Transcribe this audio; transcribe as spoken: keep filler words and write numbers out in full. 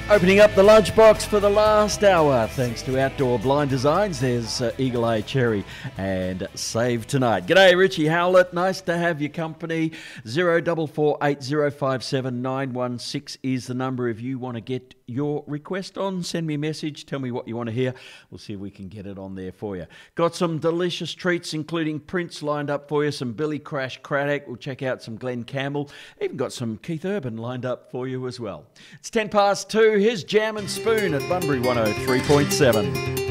Opening up the lunchbox for the last hour, thanks to Outdoor Blind Designs. There's uh, Eagle Eye Cherry and Save Tonight. G'day, Richie Howlett. Nice to have your company. Zero double four eight zero five seven nine one six is the number if you want to get your request on. Send me a message. Tell me what you want to hear. We'll see if we can get it on there for you. Got some delicious treats, including Prince lined up for you. Some Billy Crash Craddock. We'll check out some Glenn Campbell. Even got some Keith Urban lined up for you as well. It's ten past two. Here's Jam and Spoon at Bunbury one oh three point seven.